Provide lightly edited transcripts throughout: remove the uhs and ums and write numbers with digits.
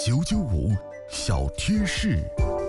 995小贴士。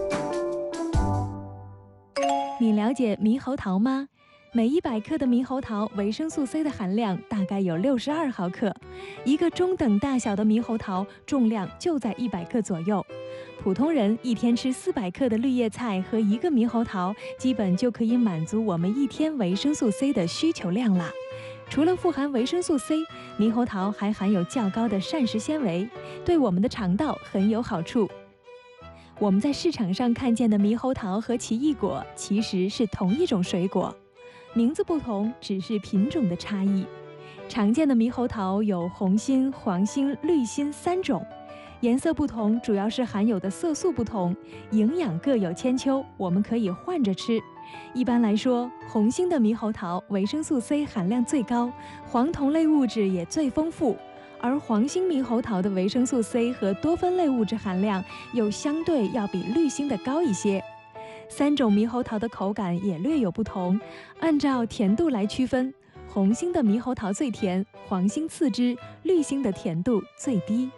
你了解猕猴桃吗？每100克的猕猴桃维生素 C 的含量大概有62毫克，一个中等大小的猕猴桃重量就在100克左右。普通人一天吃400克的绿叶菜和1个猕猴桃，基本就可以满足我们一天维生素 C 的需求量啦。除了富含维生素 C， 猕猴桃还含有较高的膳食纤维，对我们的肠道很有好处。我们在市场上看见的猕猴桃和奇异果其实是同一种水果，名字不同，只是品种的差异。常见的猕猴桃有红心、黄心、绿心3种，颜色不同，主要是含有的色素不同，营养各有千秋，我们可以换着吃。一般来说，红心的猕猴桃维生素 C 含量最高，黄酮类物质也最丰富，而黄心猕猴桃的维生素 C 和多酚类物质含量又相对要比绿心的高一些。3种猕猴桃的口感也略有不同，按照甜度来区分，红心的猕猴桃最甜，黄心次之，绿心的甜度最低。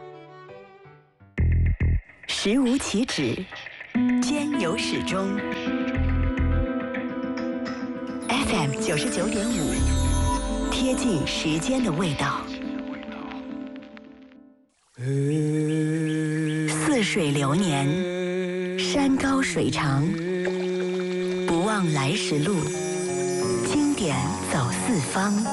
食无其止，兼有始终。FM 99.5，贴近时间的味道。似水流年，山高水长，不忘来时路，经典走四方。